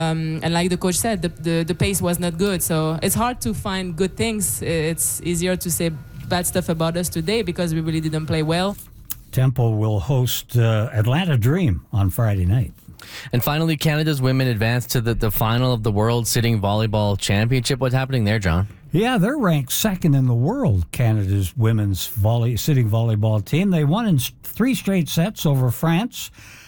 And like the coach said, the pace was not good. So it's hard to find good things. It's easier to say bad stuff about us today because we really didn't play well. Tempo will host Atlanta Dream on Friday night. And finally, Canada's women advanced to the final of the World Sitting Volleyball Championship. What's happening there, John? Yeah, they're ranked second in the world, Canada's women's sitting volleyball team. They won in 3 straight sets over France.